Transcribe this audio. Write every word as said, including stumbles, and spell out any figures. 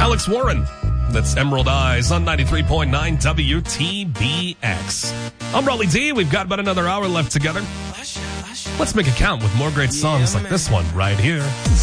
Alex Warren. That's Emerald Eyes on ninety-three point nine W T B X. I'm Raleigh D. We've got about another hour left together. Let's make it count with more great songs like this one right here.